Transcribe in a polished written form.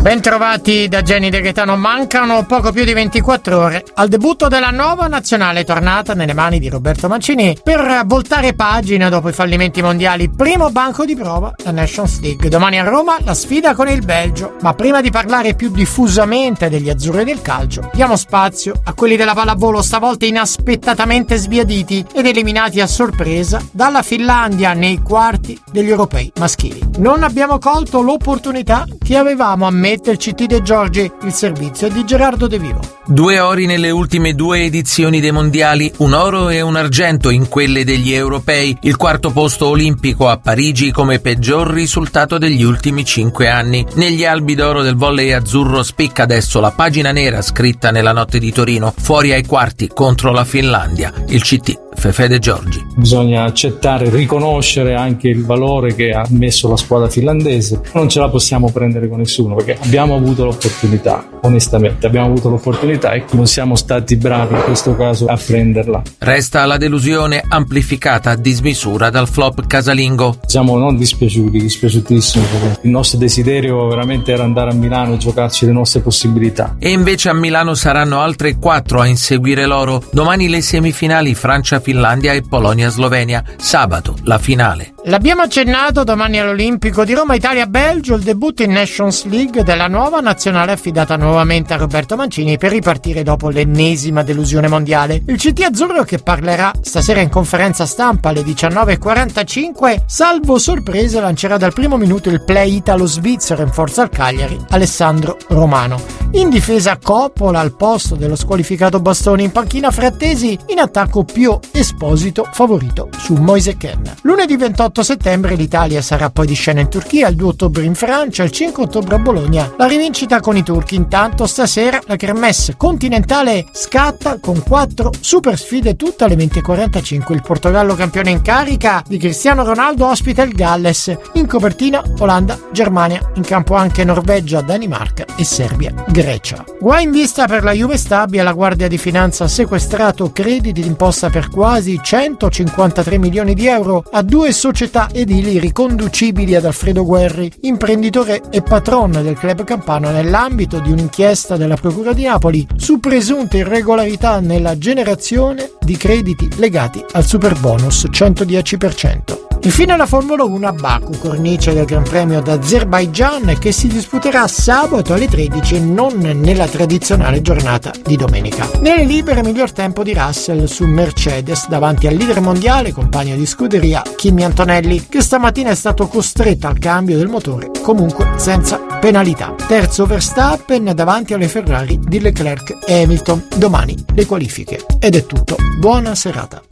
Bentrovati da Jenny De Gaetano. Mancano poco più di 24 ore al debutto della nuova nazionale tornata nelle mani di Roberto Mancini per voltare pagina dopo i fallimenti mondiali. Primo banco di prova, la Nations League. Domani a Roma la sfida con il Belgio. Ma prima di parlare più diffusamente degli azzurri del calcio, diamo spazio a quelli della pallavolo, stavolta inaspettatamente sbiaditi ed eliminati a sorpresa dalla Finlandia nei quarti degli europei maschili. Non abbiamo colto l'opportunità che avevamo a metterci De Giorgi. Il servizio è di Gerardo De Vivo. 2 ori nelle ultime 2 edizioni dei mondiali, un oro e un argento in quelle degli europei, il 4º posto olimpico a Parigi come peggior risultato degli ultimi 5 anni. Negli albi d'oro del volley azzurro spicca adesso la pagina nera scritta nella notte di Torino, fuori ai quarti contro la Finlandia. Il CT Fefe De Giorgi. Bisogna accettare, riconoscere anche il valore che ha messo la squadra finlandese. Non ce la possiamo prendere con nessuno perché abbiamo avuto l'opportunità, onestamente abbiamo avuto l'opportunità e non siamo stati bravi in questo caso a prenderla. Resta la delusione amplificata a dismisura dal flop casalingo. Siamo non dispiaciutissimi perché il nostro desiderio veramente era andare a Milano e giocarci le nostre possibilità. E invece a Milano saranno altre 4 a inseguire loro. Domani le semifinali Francia-Finlandia e Polonia-Slovenia. Sabato la finale. L'abbiamo accennato, domani all'Olimpico di Roma, Italia-Belgio, il debutto in Nations League della nuova nazionale affidata nuovamente a Roberto Mancini per ripartire dopo l'ennesima delusione mondiale. Il CT azzurro che parlerà stasera in conferenza stampa alle 19:45, salvo sorprese lancerà dal primo minuto il play italo-svizzero in forza al Cagliari, Alessandro Romano. In difesa Coppola al posto dello squalificato Bastoni, in panchina Frattesi, in attacco Pio Esposito favorito su Moise Kean. Lunedì 28 settembre l'Italia sarà poi di scena in Turchia, il 2 ottobre in Francia, il 5 ottobre a Bologna la rivincita con i turchi. Intanto stasera la kermesse continentale scatta con 4 super sfide tutte alle 20:45. Il Portogallo campione in carica di Cristiano Ronaldo ospita il Galles, in copertina Olanda, Germania, in campo anche Norvegia, Danimarca e Serbia, Grecia. Guai in vista per la Juve Stabia, la Guardia di Finanza ha sequestrato crediti d'imposta per quasi 153 milioni di euro a 2 società edili riconducibili ad Alfredo Guerri, imprenditore e patron del club campano, nell'ambito di un'inchiesta della Procura di Napoli su presunte irregolarità nella generazione di crediti legati al superbonus 110%. Infine la Formula 1 a Baku, cornice del Gran Premio d'Azerbaigian, che si disputerà sabato alle 13 e non nella tradizionale giornata di domenica. Nelle libere miglior tempo di Russell su Mercedes davanti al leader mondiale, compagno di scuderia Kimi Antonelli, che stamattina è stato costretto al cambio del motore, comunque senza penalità. Terzo Verstappen davanti alle Ferrari di Leclerc e Hamilton. Domani le qualifiche. Ed è tutto. Buona serata.